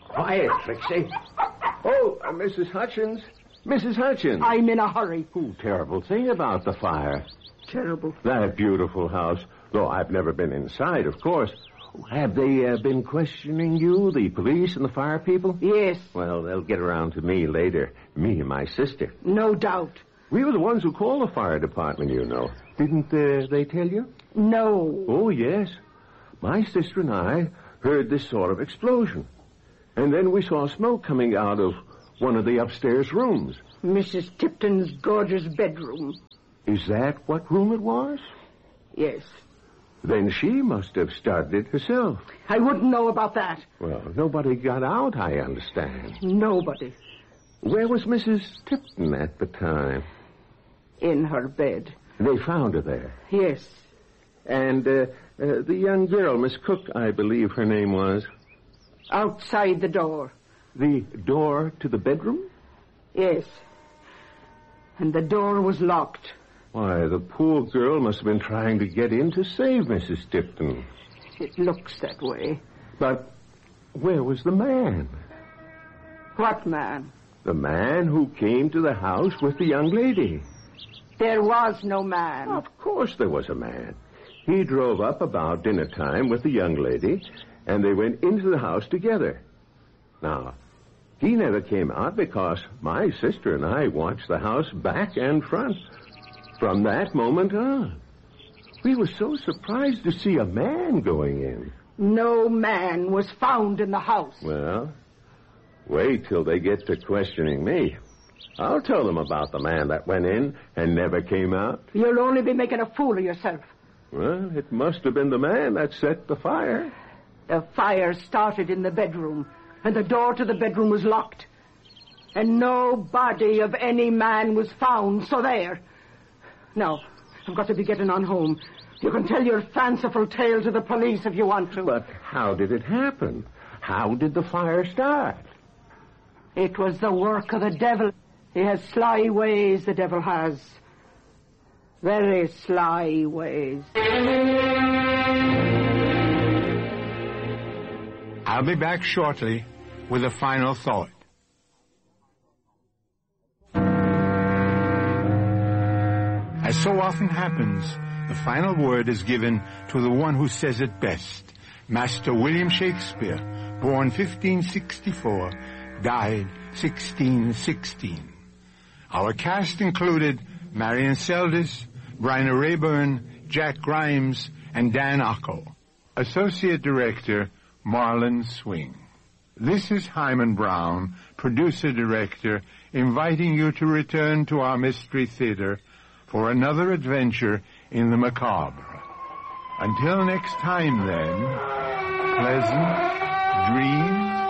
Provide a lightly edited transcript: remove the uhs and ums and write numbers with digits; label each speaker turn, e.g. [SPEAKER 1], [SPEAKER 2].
[SPEAKER 1] Quiet, Trixie. Oh, Mrs. Hutchins. Mrs. Hutchins.
[SPEAKER 2] I'm in a hurry.
[SPEAKER 1] Oh, terrible thing about the fire.
[SPEAKER 2] Terrible.
[SPEAKER 1] That beautiful house. Though I've never been inside, of course. Have they been questioning you, the police and the fire people?
[SPEAKER 2] Yes.
[SPEAKER 1] Well, they'll get around to me later. Me and my sister.
[SPEAKER 2] No doubt.
[SPEAKER 1] We were the ones who called the fire department, you know. Didn't they tell you?
[SPEAKER 2] No.
[SPEAKER 1] Oh, yes. My sister and I heard this sort of explosion. And then we saw smoke coming out of one of the upstairs rooms.
[SPEAKER 2] Mrs. Tipton's gorgeous bedroom.
[SPEAKER 1] Is that what room it was?
[SPEAKER 2] Yes.
[SPEAKER 1] Then she must have started it herself.
[SPEAKER 2] I wouldn't know about that.
[SPEAKER 1] Well, nobody got out, I understand.
[SPEAKER 2] Nobody.
[SPEAKER 1] Where was Mrs. Tipton at the time?
[SPEAKER 2] In her bed.
[SPEAKER 1] They found her there.
[SPEAKER 2] Yes.
[SPEAKER 1] And the young girl, Miss Cook, I believe her name was?
[SPEAKER 2] Outside the door.
[SPEAKER 1] The door to the bedroom?
[SPEAKER 2] Yes. And the door was locked.
[SPEAKER 1] Why, the poor girl must have been trying to get in to save Mrs. Tipton.
[SPEAKER 2] It looks that way.
[SPEAKER 1] But where was the man?
[SPEAKER 2] What man?
[SPEAKER 1] The man who came to the house with the young lady.
[SPEAKER 2] There was no man.
[SPEAKER 1] Of course there was a man. He drove up about dinner time with the young lady, and they went into the house together. Now, he never came out because my sister and I watched the house back and front. From that moment on, we were so surprised to see a man going in.
[SPEAKER 2] No man was found in the house.
[SPEAKER 1] Well, wait till they get to questioning me. I'll tell them about the man that went in and never came out.
[SPEAKER 2] You'll only be making a fool of yourself.
[SPEAKER 1] Well, it must have been the man that set the fire.
[SPEAKER 2] The fire started in the bedroom, and the door to the bedroom was locked. And no body of any man was found, so there. Now, I've got to be getting on home. You can tell your fanciful tale to the police if you want to.
[SPEAKER 1] But how did it happen? How did the fire start?
[SPEAKER 2] It was the work of the devil. He has sly ways, the devil has. Very sly ways.
[SPEAKER 3] I'll be back shortly with a final thought. As so often happens, the final word is given to the one who says it best, Master William Shakespeare, born 1564, died 1616. Our cast included Marion Seldes, Bryna Rayburn, Jack Grimes, and Dan Ocko. Associate Director, Marlon Swing. This is Hyman Brown, Producer-Director, inviting you to return to our Mystery Theater for another adventure in the macabre. Until next time, then, pleasant dreams